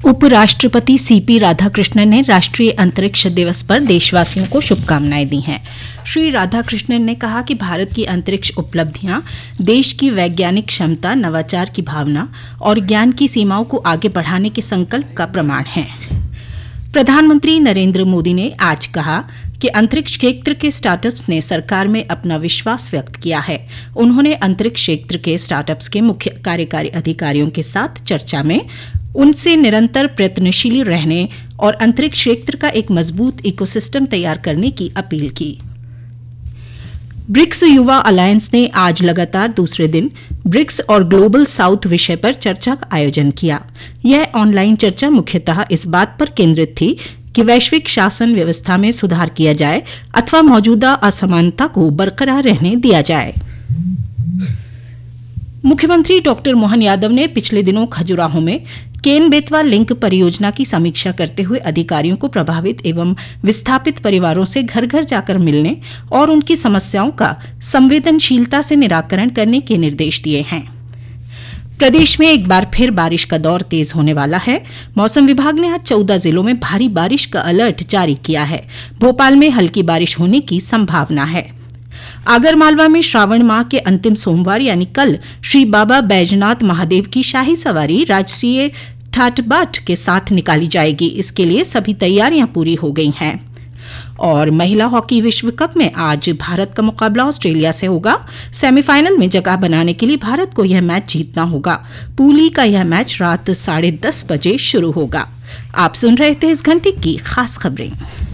उपराष्ट्रपति सीपी राधाकृष्णन ने राष्ट्रीय अंतरिक्ष दिवस पर देशवासियों को शुभकामनाएं दी हैं। श्री राधाकृष्णन ने कहा कि भारत की अंतरिक्ष उपलब्धियां देश की वैज्ञानिक क्षमता, नवाचार की भावना और ज्ञान की सीमाओं को आगे बढ़ाने के संकल्प का प्रमाण है। प्रधानमंत्री नरेंद्र मोदी ने आज कहा कि अंतरिक्ष क्षेत्र के स्टार्टअप्स ने सरकार में अपना विश्वास व्यक्त किया है। उन्होंने अंतरिक्ष क्षेत्र के स्टार्टअप्स के मुख्य कार्यकारी अधिकारियों के साथ चर्चा में उनसे निरंतर प्रयत्नशील रहने और अंतरिक्ष क्षेत्र का एक मजबूत इकोसिस्टम तैयार करने की अपील की। ब्रिक्स युवा अलायंस ने आज लगातार दूसरे दिन ब्रिक्स और ग्लोबल साउथ विषय पर चर्चा का आयोजन किया। यह ऑनलाइन चर्चा मुख्यतः इस बात पर केंद्रित थी कि वैश्विक शासन व्यवस्था में सुधार किया जाए अथवा मौजूदा असमानता को बरकरार रहने दिया जाए। मुख्यमंत्री डॉक्टर मोहन यादव ने पिछले दिनों खजुराहो में केन बेतवा लिंक परियोजना की समीक्षा करते हुए अधिकारियों को प्रभावित एवं विस्थापित परिवारों से घर घर जाकर मिलने और उनकी समस्याओं का संवेदनशीलता से निराकरण करने के निर्देश दिए हैं। प्रदेश में एक बार फिर बारिश का दौर तेज होने वाला है। मौसम विभाग ने आज 14 जिलों में भारी बारिश का अलर्ट जारी किया है। भोपाल में हल्की बारिश होने की संभावना है। आगरमालवा में श्रावण माह के अंतिम सोमवार यानी कल श्री बाबा बैजनाथ महादेव की शाही सवारी राजकीय ठाट बाट के साथ निकाली जाएगी। इसके लिए सभी तैयारियां पूरी हो गई हैं। और महिला हॉकी विश्व कप में आज भारत का मुकाबला ऑस्ट्रेलिया से होगा। सेमीफाइनल में जगह बनाने के लिए भारत को यह मैच जीतना होगा। पूल ई का यह मैच रात 10:30 बजे शुरू होगा। आप सुन रहे थे इस घंटे की खास खबरें।